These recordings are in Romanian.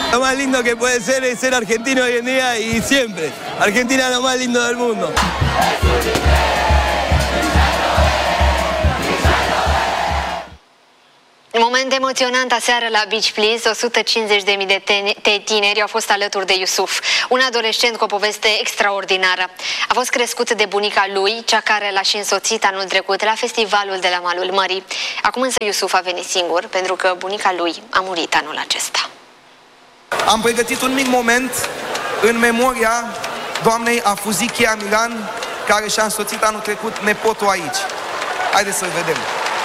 Lo más lindo que puede ser es ser argentino hoy en día y siempre. Argentina es lo más lindo del mundo. Moment emoționant aseară la Beach Please. 150.000 de tineri au fost alături de Yusuf, un adolescent cu o poveste extraordinară. A fost crescut de bunica lui, cea care l-a și însoțit anul trecut la festivalul de la malul mării. Acum însă Yusuf a venit singur pentru că bunica lui a murit anul acesta. Am pregătit un mic moment în memoria doamnei Afuzichia Milan, care și-a însoțit anul trecut nepotul aici. Haideți să-l vedem.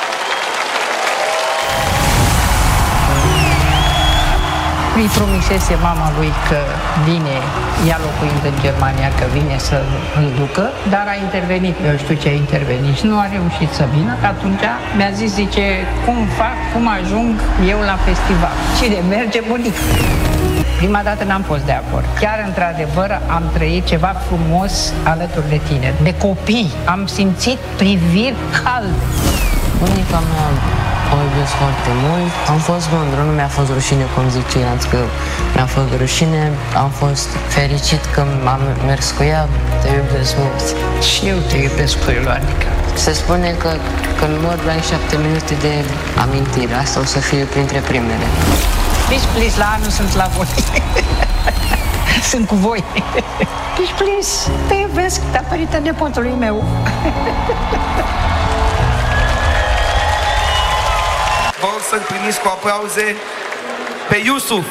Îi promisese mama lui că vine, ea locuind în Germania, că vine să îl ducă, dar a intervenit, eu știu ce a intervenit și nu a reușit să vină. Atunci mi-a zis, zice, cum ajung eu la festival? Cine merge, bunic? Prima dată n-am fost de acord. Chiar, într-adevăr, am trăit ceva frumos alături de tine, de copii. Am simțit priviri calde. Bunica mea o iubesc foarte mult. Am fost mândru, nu mi-a fost rușine, cum zic ceilalți, că mi-a fost rușine. Am fost fericit că am mers cu ea. Te iubesc mult. Și eu te iubesc cu Ioanica. Se spune că când mor ai 7 minute de amintire. Asta o să fie printre primele. Beach Please, la anul sunt la voi. Sunt cu voi. Beach Please, te iubesc datorită nepotului meu. Vă rog să-l primiți cu aplauze pe Yusuf.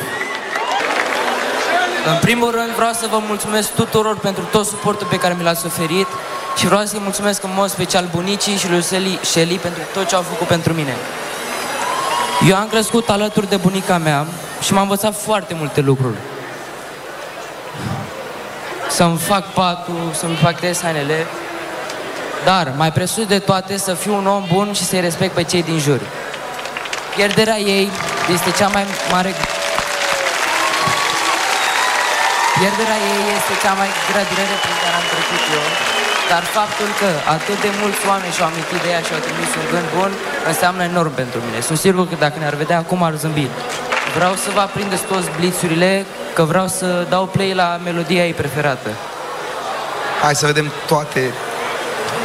În primul rând vreau să vă mulțumesc tuturor pentru tot suportul pe care mi l-ați oferit și vreau să-i mulțumesc în mod special bunicii și lui Shelly pentru tot ce au făcut pentru mine. Eu am crescut alături de bunica mea și m-a învățat foarte multe lucruri. Să-mi fac patul, să-mi fac hainele, dar mai presus de toate să fiu un om bun și să-i respect pe cei din jur. Pierderea ei este cea mai mare... Pierderea ei este cea mai grea durere prin care am trecut eu, dar faptul că atât de mulți oameni și-au amintit de ea și au trimis un gând bun înseamnă enorm pentru mine. Sunt sigur că dacă ne-ar vedea acum ar zâmbi. Vreau să vă aprindeți toți blițurile, că vreau să dau play la melodia ei preferată. Hai să vedem toate